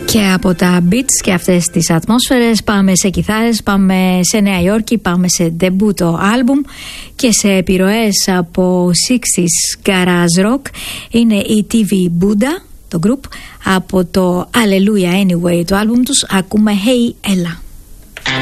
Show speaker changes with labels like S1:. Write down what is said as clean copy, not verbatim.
S1: Και από τα beats και αυτές τις ατμόσφαιρες πάμε σε κιθάρες, πάμε σε Νέα Υόρκη, πάμε σε ντεμπούτο άλμπουμ και σε επιρροές από 60's garage rock. Είναι η TV Buddha, το group, από το Hallelujah Anyway, το άλμπουμ τους. Ακούμε Hey Ella.